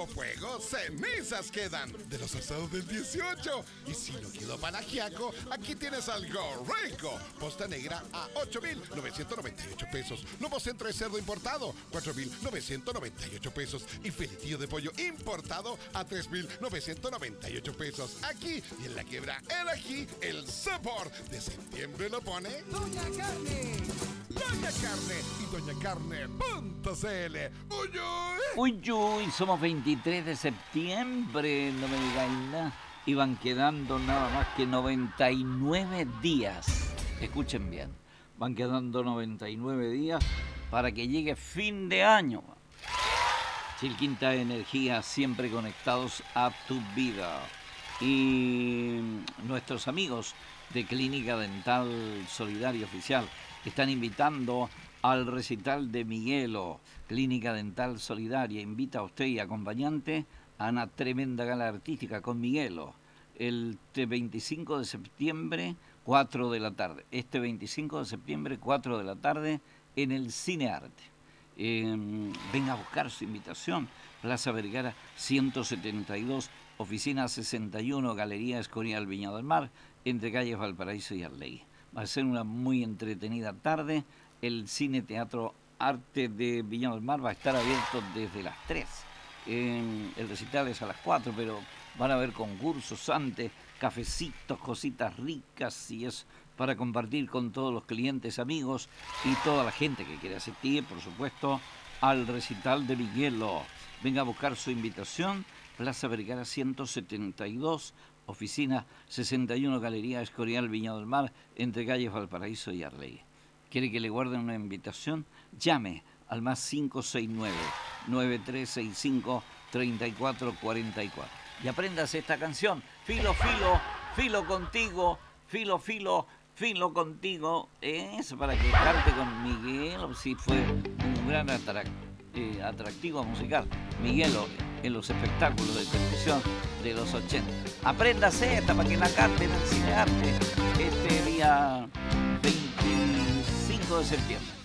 hubo fuego, cenizas quedan de los asados del 18. Y si no quedó panagiaco, aquí tienes algo rico. Posta negra a 8,998 pesos. Lomo centro de cerdo importado, 4,998 pesos. Y filetillo de pollo importado a 3,998 pesos. Aquí y en la quiebra el ají, el sabor de septiembre lo pone Doña Carne. Doña Carne y doñacarne.cl. Uy, somos 23 de septiembre, no me digáis nada. Y van quedando nada más que 99 días. Escuchen bien, van quedando 99 días para que llegue fin de año. Chilquinta Energía, siempre conectados a tu vida. Y nuestros amigos de Clínica Dental Solidaria Oficial están invitando al recital de Miguelo. Clínica Dental Solidaria invita a usted y acompañante a una tremenda gala artística con Miguelo. El 25 de septiembre, 4 de la tarde. Este 25 de septiembre, 4 de la tarde, en el Cine Arte. Venga a buscar su invitación. Plaza Vergara 172, oficina 61, Galería Escorial, Viña del Mar, entre calles Valparaíso y Arlegui. Va a ser una muy entretenida tarde. El Cine Teatro Arte de Viña del Mar va a estar abierto desde las 3. El recital es a las 4, pero van a haber concursos antes, cafecitos, cositas ricas, y es para compartir con todos los clientes, amigos y toda la gente que quiere asistir, por supuesto, al recital de Miguelo. Venga a buscar su invitación. Plaza Vergara 172, oficina 61, Galería Escorial, Viña del Mar, entre calles Valparaíso y Arlegui. ¿Quiere que le guarden una invitación? Llame al más 569-9365-3444. Y apréndase esta canción. Filo, filo, filo contigo, filo, filo, filo contigo. Es para que cante con Miguelo. Sí, fue un gran atractivo musical. Miguelo en los espectáculos de televisión de los 80. Apréndase esta para que la cante en el Cine Arte este día 25 de septiembre.